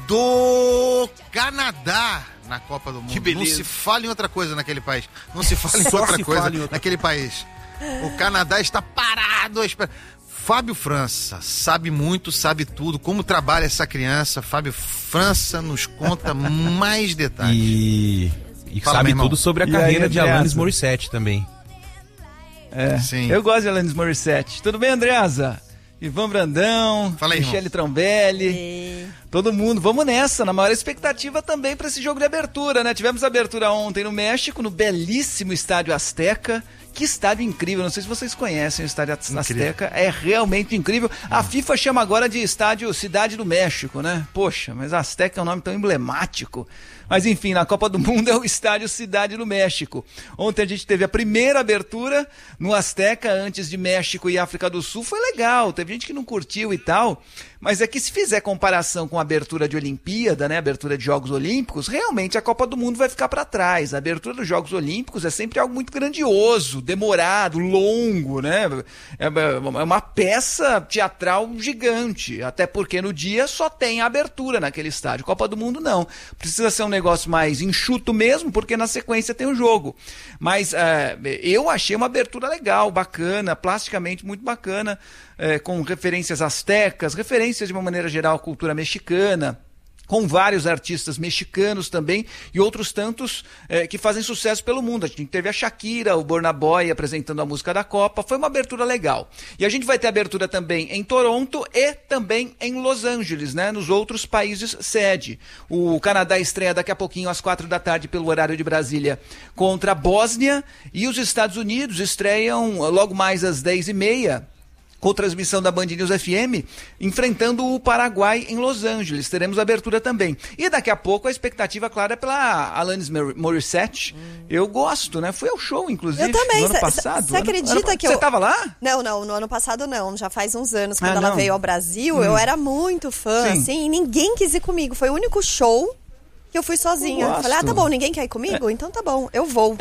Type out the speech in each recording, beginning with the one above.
do Canadá na Copa do Mundo. Que beleza. Não se fala em outra coisa naquele país. Não se fala em outra coisa naquele país. O Canadá está parado à espera. Fábio França sabe muito, sabe tudo, como trabalha essa criança. Fábio França nos conta mais detalhes. E Fala, sabe meu irmão. tudo sobre a carreira de Alanis Morissette também. Sim. Eu gosto de Alanis Morissette. Tudo bem, Andreasa? Ivan Brandão, Fala aí, Michele Trombelli, todo mundo. Vamos nessa, na maior expectativa também para esse jogo de abertura, né? Tivemos a abertura ontem no México, no belíssimo Estádio Azteca. Que estádio incrível, não sei se vocês conhecem o Estádio Azteca, é realmente incrível. A FIFA chama agora de Estádio Cidade do México, né? Poxa, mas Azteca é um nome tão emblemático. Mas enfim, na Copa do Mundo é o Estádio Cidade do México. Ontem a gente teve a primeira abertura no Azteca, antes de México e África do Sul. Foi legal, teve gente que não curtiu e tal. Mas é que se fizer comparação com a abertura de Olimpíada, né, abertura de Jogos Olímpicos, realmente a Copa do Mundo vai ficar para trás. A abertura dos Jogos Olímpicos é sempre algo muito grandioso, demorado, longo, né? É uma peça teatral gigante, até porque no dia só tem a abertura naquele estádio. Copa do Mundo não. Precisa ser um negócio mais enxuto mesmo, porque na sequência tem o jogo. Mas eu achei uma abertura legal, bacana, plasticamente muito bacana. Com referências astecas, referências de uma maneira geral à cultura mexicana, com vários artistas mexicanos também e outros tantos que fazem sucesso pelo mundo. A gente teve a Shakira, o Burna Boy apresentando a música da Copa, foi uma abertura legal. E a gente vai ter abertura também em Toronto e também em Los Angeles, né, nos outros países sede. O Canadá estreia daqui a pouquinho às 4 da tarde pelo horário de Brasília contra a Bósnia e os Estados Unidos estreiam logo mais às 10h30, com transmissão da Band News FM, enfrentando o Paraguai em Los Angeles. Teremos abertura também. E daqui a pouco a expectativa, claro, é pela Alanis Morissette. Eu gosto, né? Fui ao show, inclusive, eu também. no ano passado. Você acredita que Você estava lá? Não, no ano passado não. Já faz uns anos, quando não. ela veio ao Brasil, eu era muito fã, assim, e ninguém quis ir comigo. Foi o único show que eu fui sozinha. Eu falei, tá bom, ninguém quer ir comigo? Então tá bom, eu vou.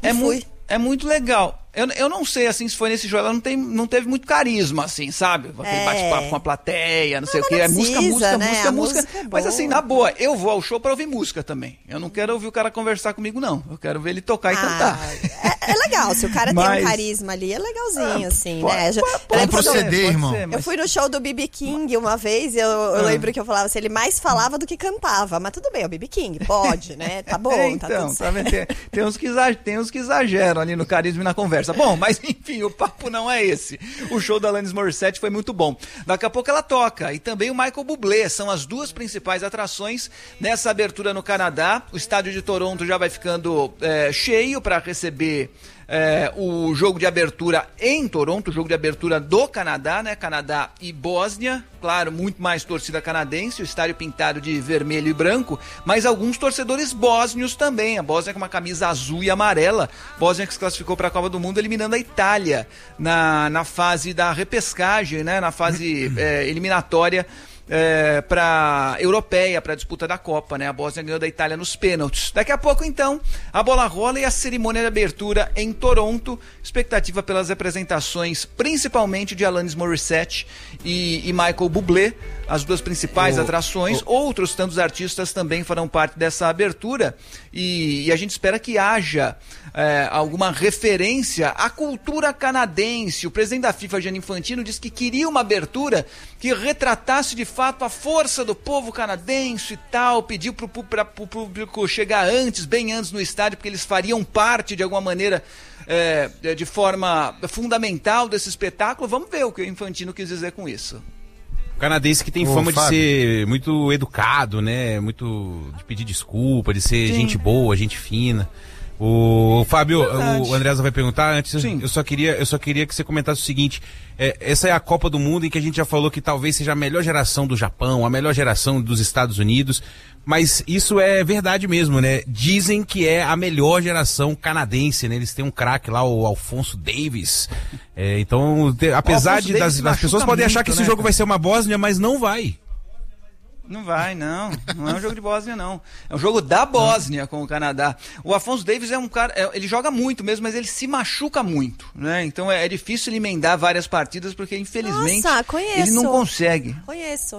É muito legal. Eu não sei, assim, se foi nesse jogo, ela não teve muito carisma, assim, sabe? Aquele bate-papo com a plateia, não sei o quê. É música. É mas assim, na boa, eu vou ao show pra ouvir música também. Eu não quero ouvir o cara conversar comigo, não. Eu quero ver ele tocar e cantar. É legal, se o cara tem um carisma ali, é legalzinho, assim, né? Vamos proceder, irmão. Eu fui no show do B.B. King uma vez e eu lembro que eu falava assim, ele mais falava do que cantava. Mas tudo bem, é o B.B. King, pode, né? Tá bom, então, tá tudo certo. Tem uns que exageram ali no carisma e na conversa. Bom, mas enfim, o papo não é esse. O show da Alanis Morissette foi muito bom. Daqui a pouco ela toca. E também o Michael Bublé. São as duas principais atrações nessa abertura no Canadá. O estádio de Toronto já vai ficando cheio para receber o jogo de abertura em Toronto, o jogo de abertura do Canadá, né? Canadá e Bósnia. Claro, muito mais torcida canadense, o estádio pintado de vermelho e branco, mas alguns torcedores bósnios também. A Bósnia com uma camisa azul e amarela. Bósnia que se classificou para a Copa do Mundo eliminando a Itália na fase da repescagem, né? Na fase eliminatória para europeia, para a disputa da Copa, né? A Bósnia ganhou da Itália nos pênaltis. Daqui a pouco, então, a bola rola e a cerimônia de abertura em Toronto. Expectativa pelas apresentações, principalmente de Alanis Morissette e Michael Bublé, as duas principais atrações. Outros tantos artistas também farão parte dessa abertura e a gente espera que haja alguma referência à cultura canadense. O presidente da FIFA, Gianni Infantino, disse que queria uma abertura que retratasse de fato a força do povo canadense e tal, pediu para o público chegar antes, bem antes no estádio, porque eles fariam parte de alguma maneira, de forma fundamental desse espetáculo. Vamos ver o que o Infantino quis dizer com isso. Canadense que tem fama de ser muito educado, né? Muito de pedir desculpa, de ser gente boa, gente fina. O Fábio, o Andreasa vai perguntar antes. Eu só queria que você comentasse o seguinte: essa é a Copa do Mundo em que a gente já falou que talvez seja a melhor geração do Japão, a melhor geração dos Estados Unidos, mas isso é verdade mesmo, né? Dizem que é a melhor geração canadense, né? Eles têm um craque lá, o Alphonso Davies. Então, apesar de das pessoas podem achar que esse jogo vai ser uma Bósnia, mas não vai. Não vai, não é um jogo de Bósnia, não. É um jogo da Bósnia com o Canadá. O Alphonso Davies é um cara, ele joga muito mesmo, mas ele se machuca muito, né? Então é difícil ele emendar várias partidas, porque infelizmente ele não consegue. Conheço.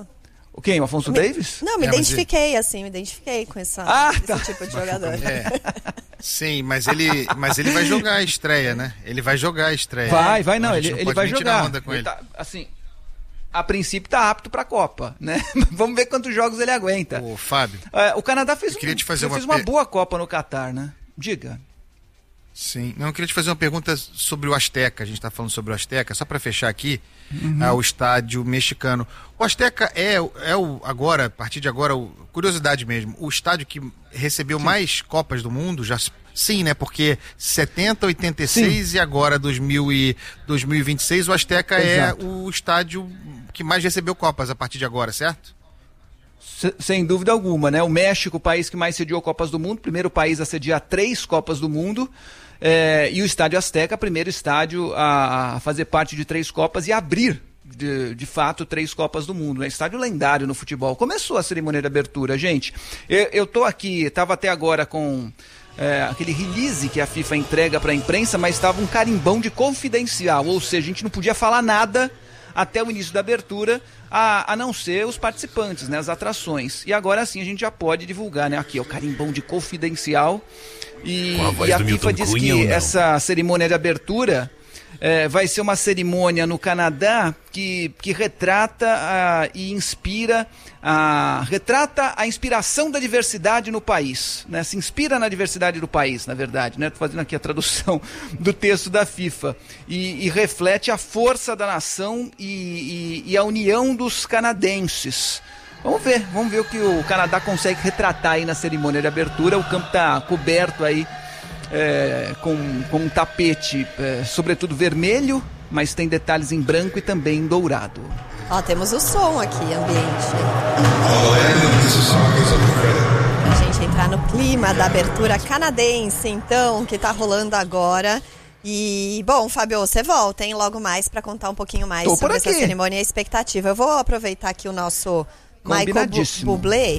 Quem? O Afonso Davis? Não, me identifiquei com esse tipo de jogador. Sim, mas ele vai jogar a estreia, né? Ele vai jogar a estreia. Vai, não, ele vai jogar. Onda com ele. Tá, assim, a princípio tá apto pra Copa, né? Vamos ver quantos jogos ele aguenta. Ô, Fábio. O Canadá fez uma boa Copa no Catar, né? Diga. Sim, eu queria te fazer uma pergunta sobre o Azteca. A gente está falando sobre o Azteca, só para fechar aqui, o estádio mexicano. O Azteca é agora, a partir de agora, curiosidade mesmo, o estádio que recebeu mais Copas do Mundo, sim, né? Porque 70, 86 e agora 2026, o Azteca é o estádio que mais recebeu Copas a partir de agora, certo? Sem dúvida alguma, né? O México, o país que mais sediou Copas do Mundo, primeiro país a sediar 3 Copas do Mundo, e o Estádio Azteca, primeiro estádio a fazer parte de 3 Copas e abrir, de fato, 3 Copas do Mundo. É estádio lendário no futebol. Começou a cerimônia de abertura, gente. Eu tô aqui, estava até agora com aquele release que a FIFA entrega para a imprensa, mas estava um carimbão de confidencial, ou seja, a gente não podia falar nada até o início da abertura, a não ser os participantes, né, as atrações. E agora sim a gente já pode divulgar, né? Aqui é o carimbão de confidencial. E a FIFA diz que essa cerimônia de abertura vai ser uma cerimônia no Canadá que retrata e inspira, retrata a inspiração da diversidade no país, né? Se inspira na diversidade do país, na verdade, né? Tô fazendo aqui a tradução do texto da FIFA e reflete a força da nação e a união dos canadenses. Vamos ver o que o Canadá consegue retratar aí na cerimônia de abertura. O campo está coberto aí com um tapete, sobretudo vermelho, mas tem detalhes em branco e também em dourado. Temos o som aqui, ambiente. A gente entrar no clima da abertura canadense, então, que tá rolando agora. E, bom, Fábio, você volta, hein, logo mais para contar um pouquinho mais sobre essa cerimônia e a expectativa. Eu vou aproveitar aqui o nosso Michael Bublé.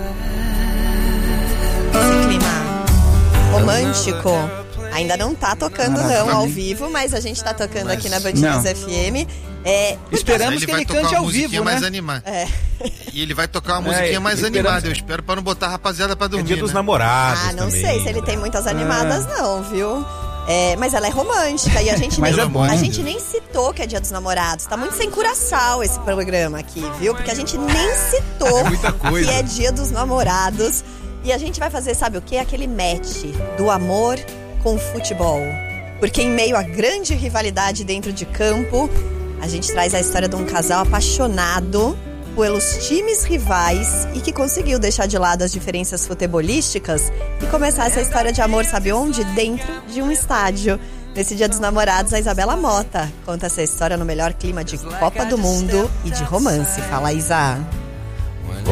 Esse clima romântico. Ainda não tá tocando ao vivo, mas a gente tá tocando aqui na Band News FM. Esperamos que ele cante ao vivo, mais né? Animada. E ele vai tocar uma musiquinha mais animada. Eu espero pra não botar a rapaziada pra dormir. É dia dos namorados não também, sei se ele tem muitas animadas não, viu? Mas ela é romântica e a gente, a gente nem citou que é Dia dos Namorados. Tá muito sem curaçao esse programa aqui, viu? Porque a gente nem citou que é Dia dos Namorados. E a gente vai fazer, sabe o quê? Aquele match do amor com o futebol. Porque em meio à grande rivalidade dentro de campo, a gente traz a história de um casal apaixonado pelos times rivais e que conseguiu deixar de lado as diferenças futebolísticas e começar essa história de amor, sabe onde? Dentro de um estádio. Nesse Dia dos Namorados, a Isabela Mota conta essa história no melhor clima de Copa do Mundo e de romance. Fala, Isa.